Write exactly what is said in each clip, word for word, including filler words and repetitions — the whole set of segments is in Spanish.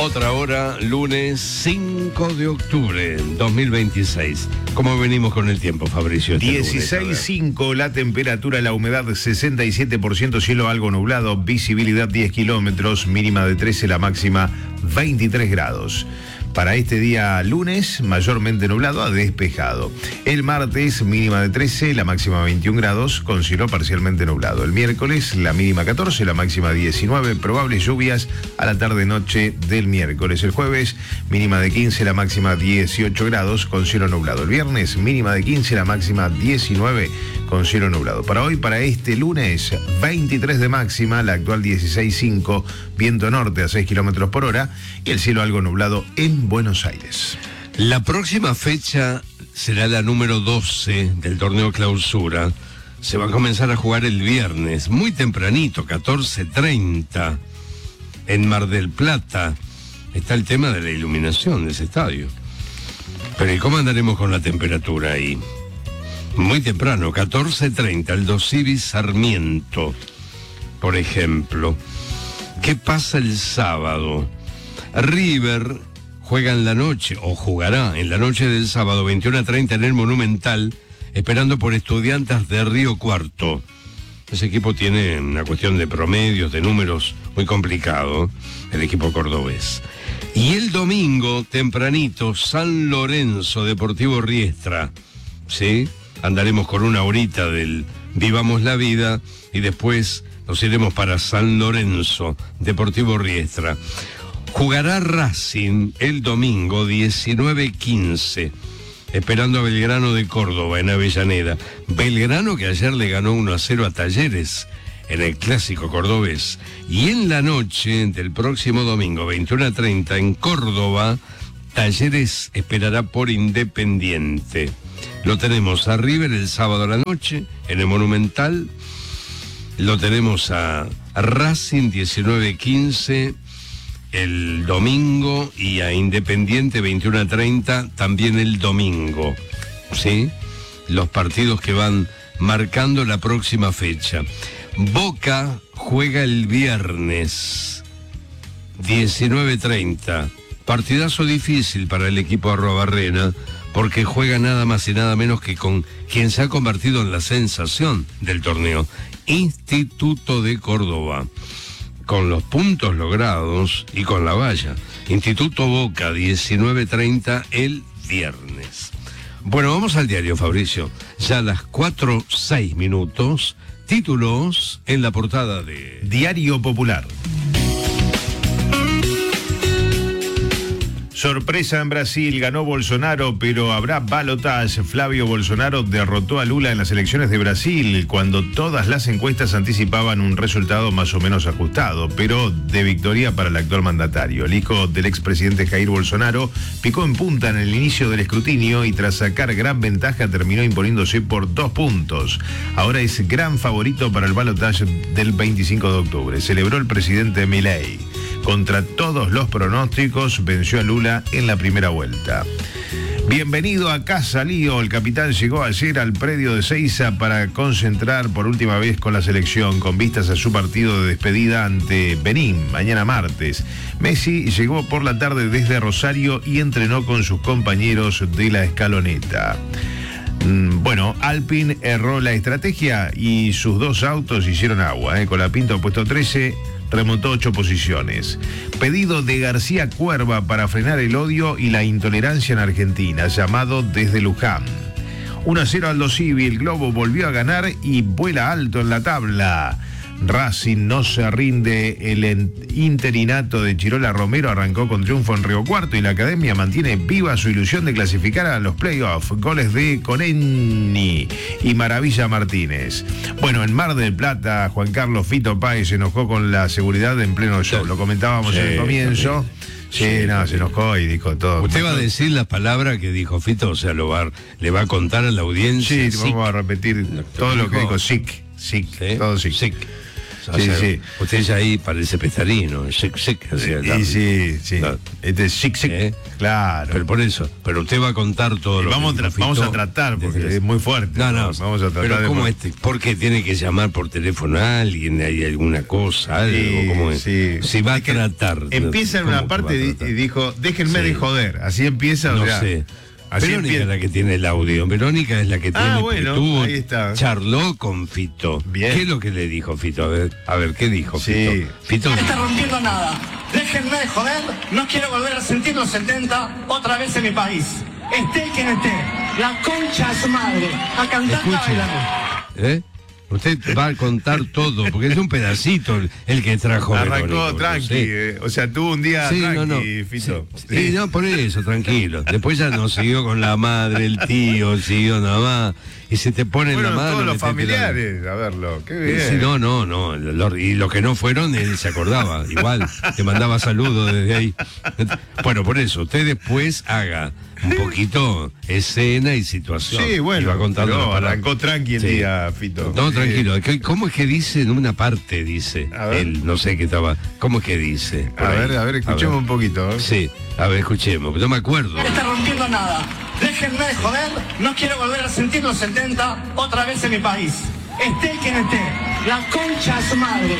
Otra hora, lunes cinco de octubre dos mil veintiséis. ¿Cómo venimos con el tiempo, Fabricio? Este dieciséis cinco la temperatura, la humedad sesenta y siete por ciento, cielo algo nublado, visibilidad diez kilómetros, mínima de trece, la máxima veintitrés grados. Para este día lunes, mayormente nublado a despejado. El martes, mínima de trece, la máxima veintiún grados, con cielo parcialmente nublado. El miércoles, la mínima catorce, la máxima diecinueve, probables lluvias a la tarde-noche del miércoles. El jueves, mínima de quince, la máxima dieciocho grados, con cielo nublado. El viernes, mínima de quince, la máxima diecinueve, con cielo nublado. Para hoy, para este lunes, veintitrés de máxima, la actual dieciséis cinco, viento norte a seis kilómetros por hora, y el cielo algo nublado en Buenos Aires. La próxima fecha será la número doce del torneo Clausura. Se va a comenzar a jugar el viernes, muy tempranito, catorce treinta, en Mar del Plata. Está el tema de la iluminación de ese estadio. Pero ¿y cómo andaremos con la temperatura ahí? Muy temprano, catorce treinta, el Dosivi Sarmiento, por ejemplo. ¿Qué pasa el sábado? River juega en la noche, o jugará en la noche del sábado, veintiuno a treinta en el Monumental, esperando por Estudiantes de Río Cuarto. Ese equipo tiene una cuestión de promedios, de números muy complicado, el equipo cordobés. Y el domingo, tempranito, San Lorenzo Deportivo Riestra, ¿sí? Andaremos con una horita del Vivamos la Vida y después nos iremos para San Lorenzo Deportivo Riestra. Jugará Racing el domingo diecinueve quince, esperando a Belgrano de Córdoba en Avellaneda. Belgrano que ayer le ganó uno a cero a Talleres en el clásico cordobés. Y en la noche del próximo domingo, veintiuno a treinta, en Córdoba, Talleres esperará por Independiente. Lo tenemos a River el sábado a la noche en el Monumental. Lo tenemos a Racing diecinueve quince el domingo y a Independiente veintiuno a treinta también el domingo, ¿sí? Los partidos que van marcando la próxima fecha. Boca juega el viernes diecinueve treinta, partidazo difícil para el equipo Arrobarrena, porque juega nada más y nada menos que con quien se ha convertido en la sensación del torneo, Instituto de Córdoba. Con los puntos logrados y con la valla. Instituto Boca, diecinueve treinta el viernes. Bueno, vamos al diario, Fabricio. Ya a las cuatro seis minutos, títulos en la portada de Diario Popular. Sorpresa en Brasil, ganó Bolsonaro, pero habrá balotaje. Flavio Bolsonaro derrotó a Lula en las elecciones de Brasil, cuando todas las encuestas anticipaban un resultado más o menos ajustado, pero de victoria para el actual mandatario. El hijo del expresidente Jair Bolsonaro picó en punta en el inicio del escrutinio y tras sacar gran ventaja terminó imponiéndose por dos puntos. Ahora es gran favorito para el balotaje del veinticinco de octubre. Celebró el presidente Milei. Contra todos los pronósticos, venció a Lula en la primera vuelta. Bienvenido a Casa Lío. El capitán llegó ayer al predio de Seiza para concentrar por última vez con la selección, con vistas a su partido de despedida ante Benín, mañana martes. Messi llegó por la tarde desde Rosario y entrenó con sus compañeros de la escaloneta. Bueno, Alpine erró la estrategia y sus dos autos hicieron agua. ¿eh? Colapinto puesto trece, remontó ocho posiciones. Pedido de García Cuerva para frenar el odio y la intolerancia en Argentina, llamado desde Luján. uno a cero Aldo Civi, el Globo volvió a ganar y vuela alto en la tabla. Racing no se rinde, el interinato de Chirola Romero arrancó con triunfo en Río Cuarto y la academia mantiene viva su ilusión de clasificar a los playoffs. Goles de Coneni y Maravilla Martínez. Bueno, en Mar del Plata, Juan Carlos Fito Páez se enojó con la seguridad en pleno show. Lo comentábamos sí, en el comienzo. Sí, sí, no, se enojó y dijo todo. Usted va a decir la palabra que dijo Fito, o sea, lo va, le va a contar a la audiencia. Sí, vamos a repetir todo lo que dijo SIC. SIC, ¿sí? Todo SIC. SIC. O Sí, sea, sí. Usted ya ahí parece pestarino, chic, chic, así, Y sí, sí. Claro. Este es chic, chic. ¿Eh? Claro. Pero por eso, pero usted va a contar todo Y lo vamos, que a tra- dijo vamos a Fito tratar, porque desde- es muy fuerte. No, no, Vamos a tratar pero de ¿cómo por- este? ¿Por qué tiene que llamar por teléfono a alguien? ¿Hay alguna cosa? Algo? Sí, ¿Cómo es? sí. Si va a Es que tratar. Empieza en ¿cómo una que parte va a di- tratar? y dijo, déjenme Sí. de joder. Así empieza, o No sea, sé. así Verónica empieza. es la que tiene el audio. Verónica es la que tiene. Ah, porque bueno, tuvo- ahí está. Charló con Fito. Bien. ¿Qué es lo que le dijo Fito? A ver, a ver ¿qué dijo Sí. Fito? Fito. No está rompiendo nada. Déjenme de joder. No quiero volver a sentir los setenta otra vez en mi país. Esté quien esté. La concha de su madre. A cantar y a Escuche. bailar. ¿Eh? Usted va a contar todo, porque es un pedacito el, el que trajo Arrancó Verónica, tranqui, sí. eh, o sea, tuvo un día Sí, tranqui, no, no. Fito. Sí, sí, no, por eso, tranquilo. Después ya no siguió con la madre, el tío, siguió nada más. Y se te pone en Bueno, la mano. todos los metete la- familiares, a verlo, qué bien. Sí, no, no, no. lo- y los que no fueron, él se acordaba. Igual, te mandaba saludos desde ahí. Bueno, por eso, usted después haga un poquito escena y situación. Sí, bueno, Y va contando pero la palabra. arrancó tranqui el Sí. día, Fito. No, Eh, tranquilo. ¿Qué- ¿Cómo es que dice en una parte, dice? A ver. Él, no sé qué estaba. ¿Cómo es que dice? Por A ahí. ver, a ver, escuchemos un poquito. ¿eh? Sí, a ver, escuchemos. No me acuerdo. No está rompiendo nada. Déjenme de joder. No quiero volver a sentir los setenta otra vez en mi país. Esté quien esté. La concha de su madre.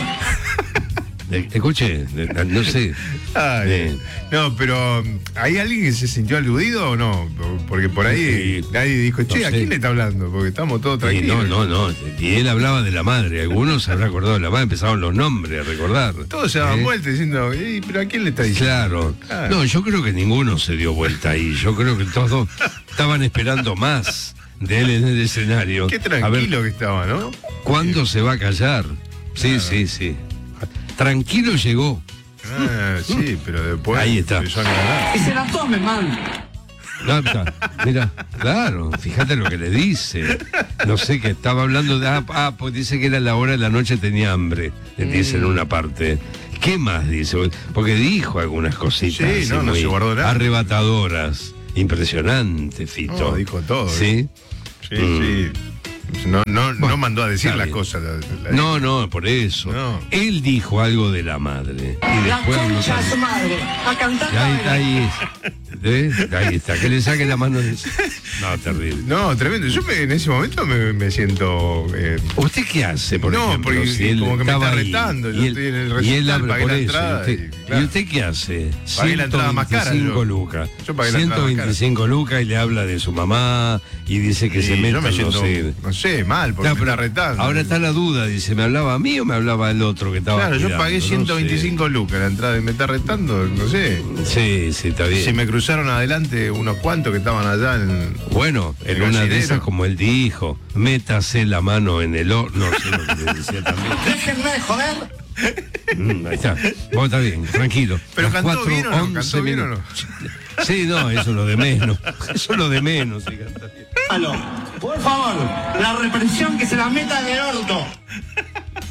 Eh, Escuche, eh, no sé. Ay, Eh, no, pero ¿hay alguien que se sintió aludido o no? Porque por ahí Sí. nadie dijo, che, No ¿a sé. quién le está hablando? Porque estamos todos y tranquilos. no, no, no. Y él hablaba de la madre. Algunos se han acordado de la madre, empezaron los nombres a recordar. Todos se daban ¿Eh? vuelta diciendo, "Ey, ¿pero a quién le está diciendo? Claro. Claro. No, yo creo que ninguno se dio vuelta ahí. Yo creo que todos estaban esperando más de él en el escenario. Qué A ver, tranquilo que estaba, ¿no? ¿cuándo se va a callar? Sí, sí, sí. Tranquilo llegó. Ah, sí, pero después Ahí está. empezó a ganar. Que se la tome, man. No, está. Mira, claro, fíjate lo que le dice. No sé, que estaba hablando de. Ah, ah, pues dice que era la hora de la noche, tenía hambre. Le dice en una parte. ¿Qué más dice? Porque dijo algunas cositas. Sí, así no, no muy se guardó nada. arrebatadoras. Impresionante, Fito. No, dijo todo. Sí. Sí, Mm. sí. No, no, no Bueno, mandó a decir está las bien. cosas. la- la- No, no, por eso. No. Él dijo algo de la madre. Y La después habló concha de su también. madre. A cantar y a Ahí está, bailar. ahí es. ¿Eh? Ahí está, que le saque la mano. de- No, terrible. No, tremendo. Yo me- en ese momento me, me siento. eh, ¿Usted qué hace, por No, ejemplo? porque si él como que me estaba está ahí retando, yo y él, estoy en el y él recital, habla pagué por la eso. entrada ¿Y usted, y, claro. ¿y usted qué hace? Pagué la entrada más cara, ciento veinticinco yo. lucas. Yo pagué la entrada más cara. ciento veinticinco lucas y le habla de su mamá y dice que Sí, se yo meta, me no siento, sé. no sé, mal, porque Claro, me pero está retando. ahora está la duda, dice, ¿me hablaba a mí o me hablaba el otro que estaba Claro, yo cuidando? pagué No sé. ciento veinticinco lucas la entrada y me está retando, no sé. Sí, sí, está bien. Si me cruzaron adelante unos cuantos que estaban allá en. Bueno, en El una de gallinero. esas, como él dijo, métase la mano en el horno, no sé lo que le decía también. Déjenme de joder. Mm, ahí está. Bueno, está bien, tranquilo. Pero Las cantó cuatro, bien o no, once cantó bien o no. minutos. Sí, no, eso es lo de menos. Eso es lo de menos. Sí, canta bien. Aló. Por favor, la represión que se la meta en el orto.